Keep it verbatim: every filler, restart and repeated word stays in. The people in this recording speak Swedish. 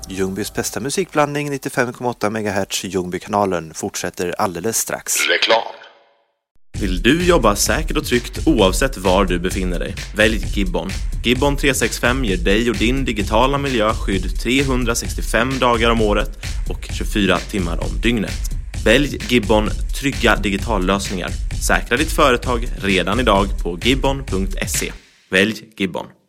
Ljungbys bästa musikblandning nittiofem komma åtta megahertz. Ljungbykanalen fortsätter alldeles strax. Reklam. Vill du jobba säkert och tryggt oavsett var du befinner dig? Välj Gibbon. Gibbon tre sextiofem ger dig och din digitala miljö skydd trehundrasextiofem dagar om året och tjugofyra timmar om dygnet. Välj Gibbon trygga digitallösningar. Säkra ditt företag redan idag på gibbon punkt se. Välj Gibbon.